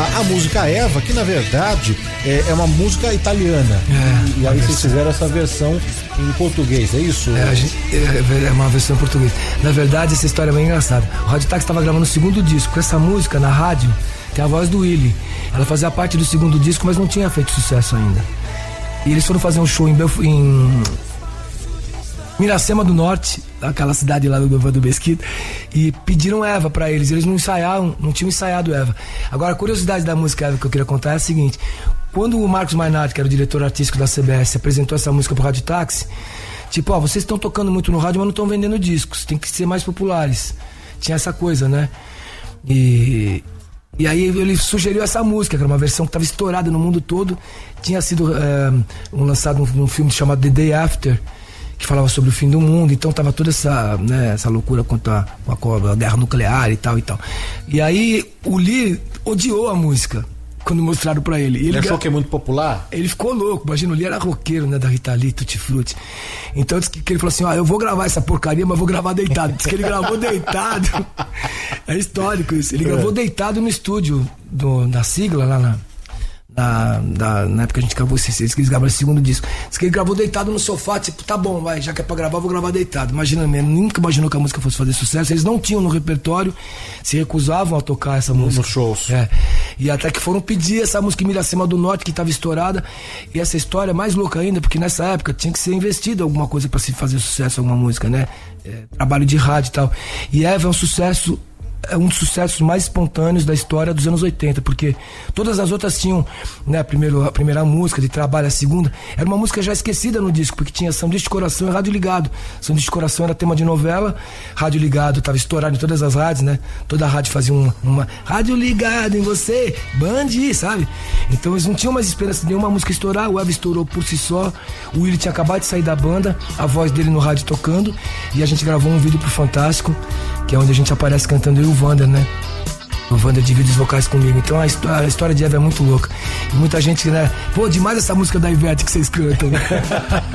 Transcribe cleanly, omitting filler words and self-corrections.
a música Eva, que na verdade é uma música italiana. E aí vocês fizeram essa versão em português, é isso? É uma versão em português. Na verdade, essa história é bem engraçada. O Rádio Táxi estava gravando o segundo disco. Com essa música na rádio, tem a voz do Willy. Ela fazia parte do segundo disco, mas não tinha feito sucesso ainda. E eles foram fazer um show em Miracema do Norte, aquela cidade lá do Mesquita, e pediram Eva pra eles. Eles não ensaiaram, não tinham ensaiado Eva. Agora, a curiosidade da música Eva que eu queria contar é a seguinte: quando o Marcos Mainardi, que era o diretor artístico da CBS, apresentou essa música pro Rádio Táxi, tipo, vocês estão tocando muito no rádio, mas não estão vendendo discos, tem que ser mais populares. Tinha essa coisa, né? E aí ele sugeriu essa música, que era uma versão que estava estourada no mundo todo. Tinha sido lançado um filme chamado The Day After, que falava sobre o fim do mundo. Então tava toda essa loucura contra a guerra nuclear e tal. E aí o Lee odiou a música quando mostraram pra ele. Ele achou que é muito popular? Ele ficou louco. Imagina, o Lee era roqueiro, né, da Rita Lee, Tutti Frutti. Então disse que ele falou assim: eu vou gravar essa porcaria, mas vou gravar deitado. Diz que ele gravou deitado. É histórico isso. Ele gravou deitado no estúdio da Sigla, lá na época que a gente gravou eles gravaram esse segundo disco. Diz que ele gravou deitado no sofá, tipo, tá bom, vai, já que é pra gravar, vou gravar deitado. Imagina, nunca imaginou que a música fosse fazer sucesso. Eles não tinham no repertório, se recusavam a tocar essa música nos shows. E até que foram pedir essa música em Miracema do Norte, que estava estourada. E essa história é mais louca ainda, porque nessa época tinha que ser investido alguma coisa pra se fazer sucesso, alguma música, né? Trabalho de rádio e tal. E Eva é um dos sucessos mais espontâneos da história dos anos 80, porque todas as outras tinham, né, a primeira música de trabalho, a segunda era uma música já esquecida no disco, porque tinha Sanduíche de Coração e Rádio Ligado. Sanduíche de Coração era tema de novela, Rádio Ligado estava estourado em todas as rádios, né? Toda a rádio fazia uma Rádio Ligado em você, Band, sabe? Então eles não tinham mais esperança de nenhuma música estourar. O Eva estourou por si só, o Willy tinha acabado de sair da banda, a voz dele no rádio tocando, e a gente gravou um vídeo pro Fantástico, que é onde a gente aparece cantando o Vander, né? O Vander divide os vocais comigo. Então a história de Eva é muito louca. E muita gente, né? Pô, demais essa música da Ivete que vocês cantam, né?